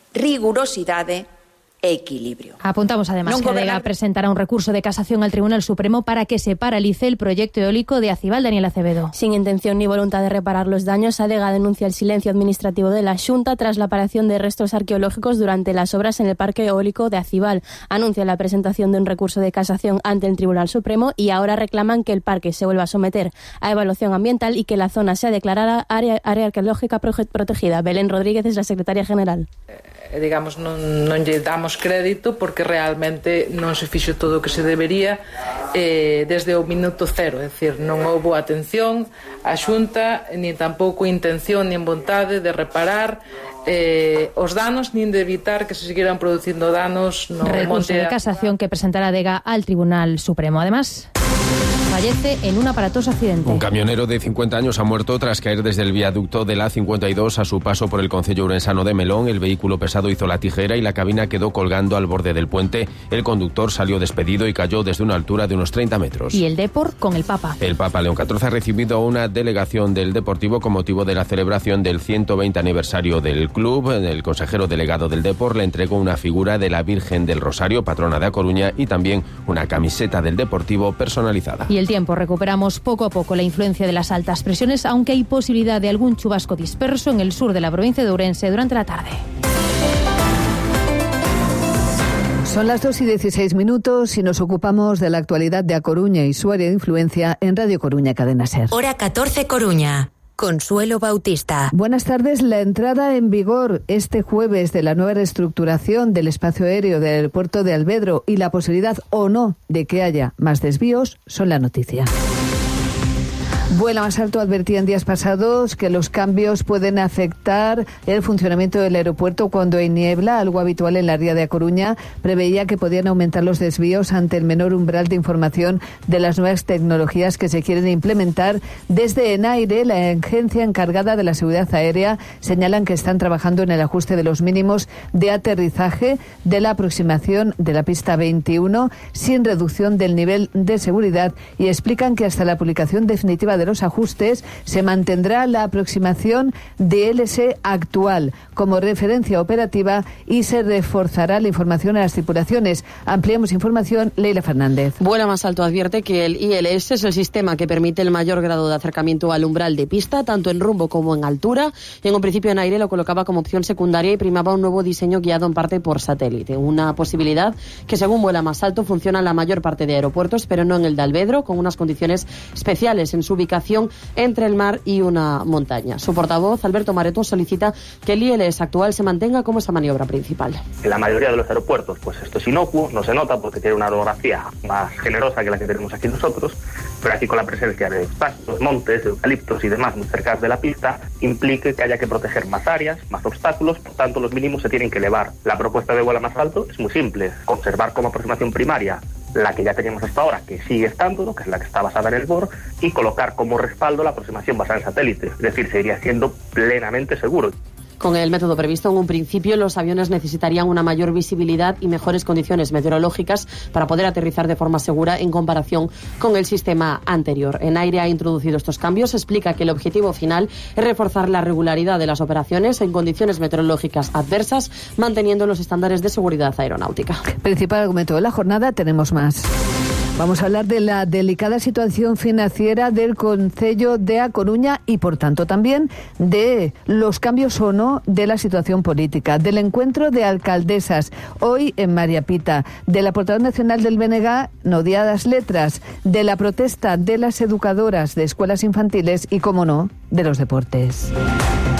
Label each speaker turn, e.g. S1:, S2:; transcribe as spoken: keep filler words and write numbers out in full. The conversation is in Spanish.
S1: rigurosidade e equilibrio.
S2: Apuntamos además non que gobernar... Adega presentará un recurso de casación al Tribunal Supremo para que se paralice el proyecto eólico de Acibal. Daniel Acevedo.
S3: Sin intención ni voluntad de reparar los daños, Adega denuncia el silencio administrativo de la Xunta tras la aparición de restos arqueológicos durante las obras en el parque eólico de Acibal. Anuncia la presentación de un recurso de casación ante el Tribunal Supremo y ahora reclaman que el parque se vuelva a someter a evaluación ambiental y que la zona sea declarada área, área arqueológica protegida. Belén Rodríguez es la secretaria general.
S4: Eh, digamos, non, non lle damos crédito porque realmente non se fixo todo o que se debería eh, desde o minuto cero, é dicir, non houbo atención á Xunta, nin tampouco intención nin vontade de reparar eh, os danos, nin de evitar que se siguieran producindo danos no
S2: recurso
S4: monte
S2: de casación que presentará Adega al Tribunal Supremo. Además, fallece en un aparatoso accidente.
S5: Un camionero de cincuenta años ha muerto tras caer desde el viaducto de la A cincuenta y dos a su paso por el concello ourensano de Melón. El vehículo pesado hizo la tijera y la cabina quedó colgando al borde del puente. El conductor salió despedido y cayó desde una altura de unos treinta metros.
S2: Y el Depor con el Papa.
S5: El Papa León catorce ha recibido una delegación del Deportivo con motivo de la celebración del ciento veinte aniversario del club. El consejero delegado del Depor le entregó una figura de la Virgen del Rosario, patrona de A Coruña, y también una camiseta del Deportivo personalizada.
S2: Y el tiempo, recuperamos poco a poco la influencia de las altas presiones, aunque hay posibilidad de algún chubasco disperso en el sur de la provincia de Ourense durante la tarde.
S6: Son las dos y dieciséis minutos y nos ocupamos de la actualidad de A Coruña y su área de influencia en Radio Coruña Cadena Ser.
S7: Hora catorce Coruña. Consuelo Bautista.
S6: Buenas tardes. La entrada en vigor este jueves de la nueva reestructuración del espacio aéreo del aeropuerto de Alvedro y la posibilidad o no de que haya más desvíos son la noticia. Vuela Más Alto advertía en días pasados que los cambios pueden afectar el funcionamiento del aeropuerto cuando hay niebla, algo habitual en la ría de A Coruña. Preveía que podían aumentar los desvíos ante el menor umbral de información de las nuevas tecnologías que se quieren implementar. Desde ENAIRE, la agencia encargada de la seguridad aérea, señalan que están trabajando en el ajuste de los mínimos de aterrizaje de la aproximación de la pista veintiuno sin reducción del nivel de seguridad y explican que hasta la publicación definitiva de los ajustes se mantendrá la aproximación de L S actual como referencia operativa y se reforzará la información a las tripulaciones. Ampliamos información, Leila Fernández.
S8: Vuela Más Alto advierte que el I L S es el sistema que permite el mayor grado de acercamiento al umbral de pista, tanto en rumbo como en altura. Y en un principio ENAIRE lo colocaba como opción secundaria y primaba un nuevo diseño guiado en parte por satélite. Una posibilidad que, según Vuela Más Alto, funciona en la mayor parte de aeropuertos, pero no en el de Alvedro, con unas condiciones especiales en su ubicación entre el mar y una montaña. Su portavoz, Alberto Maretón, solicita que el I L S actual se mantenga como esa maniobra principal.
S9: En la mayoría de los aeropuertos, pues esto es inocuo, no se nota porque tiene una orografía más generosa que la que tenemos aquí nosotros, pero aquí con la presencia de pastos, montes, eucaliptos y demás muy cerca de la pista, implique que haya que proteger más áreas, más obstáculos, por tanto los mínimos se tienen que elevar. La propuesta de Vuela Más Alto es muy simple, conservar como aproximación primaria la que ya teníamos hasta ahora, que sigue estando, que es la que está basada en el B O R, y colocar como respaldo la aproximación basada en satélite. Es decir, seguiría siendo plenamente seguro.
S8: Con el método previsto en un principio, los aviones necesitarían una mayor visibilidad y mejores condiciones meteorológicas para poder aterrizar de forma segura en comparación con el sistema anterior. ENAIRE ha introducido estos cambios. Explica que el objetivo final es reforzar la regularidad de las operaciones en condiciones meteorológicas adversas, manteniendo los estándares de seguridad aeronáutica.
S6: Principal argumento de la jornada, tenemos más. Vamos a hablar de la delicada situación financiera del concello de A Coruña y, por tanto, también de los cambios o no de la situación política, del encuentro de alcaldesas hoy en María Pita, de la portavoz nacional del B N G, Nodia das Letras, de la protesta de las educadoras de escuelas infantiles y, como no, de los deportes.